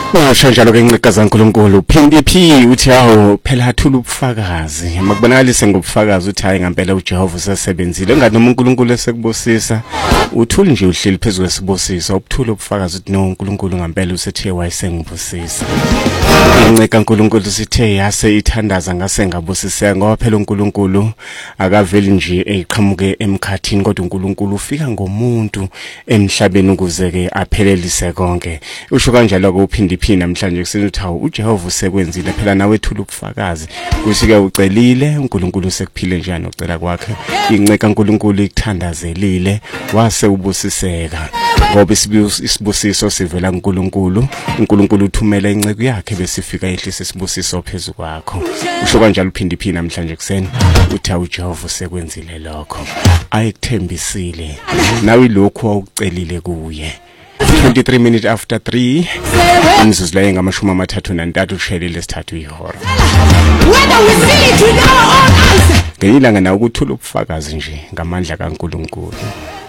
Shonjalo ke ncika zaNkulunkulu phindiphi uthi hawo phela athula ubufakazi makubonakalise ngobufakazi uthi hayi ngempela uJehova usasebenzile ngani noma uNkulunkulu esekubusisa uthuli nje uhleli phezulu kwesibusisa ubuthula ubufakazi uthi no uNkulunkulu ngempela usethe wayesengibusisa ncika uNkulunkulu sithe yase ithandaza ngase ngabusisa ngoba phela uNkulunkulu akaveli nje eqhamuke emkhathini kodwa uNkulunkulu ufika ngomuntu emhlabeni ukuze ke aphelelise konke usho kanjalo ke uphindiphi namhlanje kusithi hawo uJehova usekwenzile phela nawe ethula ubufakazi kusike ucelile uNkulunkulu usekuphile njani ucela kwakhe inceka uNkulunkulu ikuthandazelile wase ubusiseka ngoba isibusiso sivela kuNkulunkulu uNkulunkulu uthumela inceke yakhe besifika ehlise isibusiso phezulu kwakho usho kanjalo uphindiphi namhlanje kuseni uthi uJehova usekwenzile lokho ayikuthembisile nawe lokho awucelile kuye 23 minutes after 3 umzuzu la engamashumi amathathu nantathu ushayele lesithathu ihora whether we see it with our own eyes ngelanga na ukuthula ubufakazi nje ngamandla kaNkulunkulu